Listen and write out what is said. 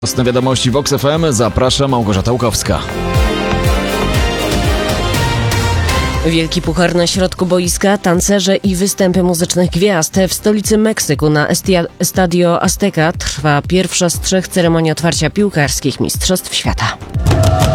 Na wiadomości Vox FM zaprasza Małgorzata Łukowska. Wielki puchar na środku boiska, tancerze i występy muzycznych gwiazd. W stolicy Meksyku na Estadio Azteca trwa pierwsza z 3 ceremonii otwarcia piłkarskich Mistrzostw Świata.